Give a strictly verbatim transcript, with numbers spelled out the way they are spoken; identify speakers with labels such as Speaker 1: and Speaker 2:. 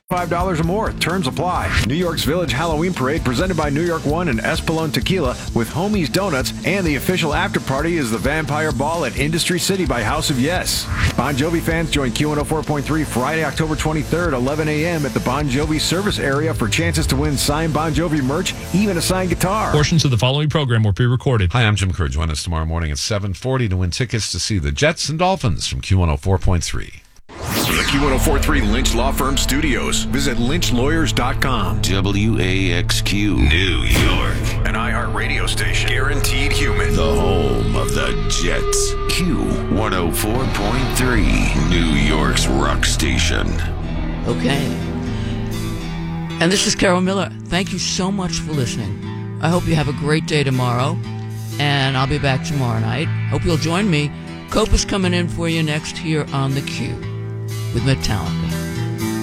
Speaker 1: five dollars or more. Terms apply. New York's Village Halloween Parade presented by New York One and Espolón Tequila with Homie's Donuts, and the official after party is the Vampire Ball at Industry City by House of Yes. Bon Jovi fans join Q one oh four point three Friday, October twenty-third, eleven a.m. at the Bon Jovi service area for chances to win signed Bon Jovi merch, even a signed guitar.
Speaker 2: Portions of the following program were pre-recorded.
Speaker 3: Hi, I'm Jim Kerr. Join us tomorrow morning at seven forty to win tickets to see the Jets and Dolphins from Q one oh four point three.
Speaker 1: From the Q one oh four point three Lynch Law Firm studios, visit lynch lawyers dot com.
Speaker 4: W A X Q, New York.
Speaker 1: An iHeart radio station. Guaranteed human.
Speaker 4: The home of the Jets. Q one oh four point three, New York's rock station.
Speaker 5: Okay. And this is Carol Miller. Thank you so much for listening. I hope you have a great day tomorrow, and I'll be back tomorrow night. Hope you'll join me. Cope is coming in for you next here on The Q with Metallica.